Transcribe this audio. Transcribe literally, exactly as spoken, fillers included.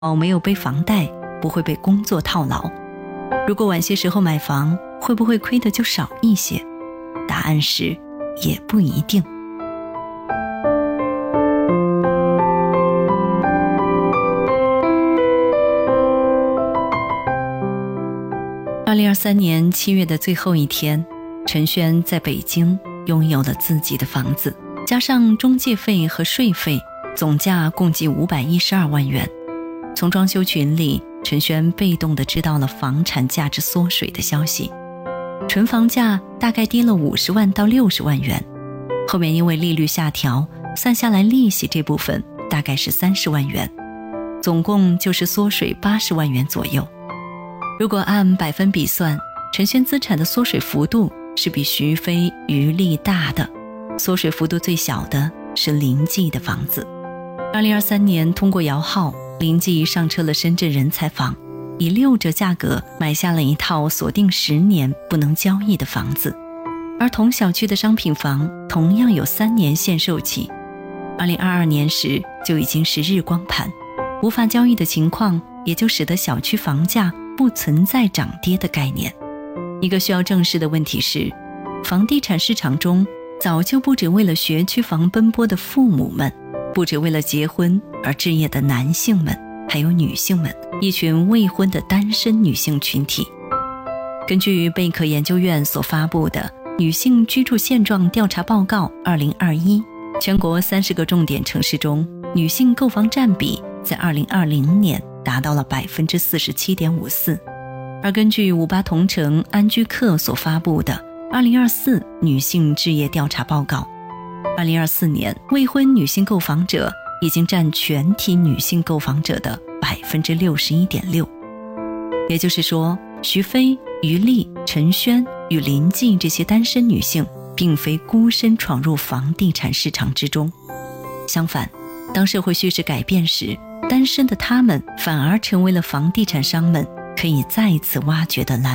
没有背房贷，不会被工作套牢。如果晚些时候买房，会不会亏的就少一些？答案是也不一定。二零二三年七月的最后一天，陈轩在北京拥有了自己的房子，加上中介费和税费，总价共计五百一十二万元。从装修群里，陈轩被动地知道了房产价值缩水的消息，纯房价大概跌了五十万到六十万元，后面因为利率下调，算下来利息这部分大概是三十万元，总共就是缩水八十万元左右。如果按百分比算，陈轩资产的缩水幅度是比徐飞、余力大的，缩水幅度最小的是林记的房子。二零二三年通过摇号，林记上车了深圳人才房，以六折价格买下了一套锁定十年不能交易的房子，而同小区的商品房同样有三年限售期，二零二二年时就已经是日光盘，无法交易的情况也就使得小区房价不存在涨跌的概念。一个需要正视的问题是，房地产市场中早就不止为了学区房奔波的父母们，不止为了结婚而置业的男性们，还有女性们，一群未婚的单身女性群体。根据贝壳研究院所发布的女性居住现状调查报告二零二一，全国三十个重点城市中，女性购房占比在二零二零年达到了 百分之四十七点五四。 而根据五八同城安居客所发布的二零二四女性置业调查报告，二零二四年未婚女性购房者已经占全体女性购房者的 百分之六十一点六。 也就是说，徐飞、余力、陈轩与林记这些单身女性并非孤身闯入房地产市场之中，相反，当社会叙事改变时，单身的她们反而成为了房地产商们可以再次挖掘的蓝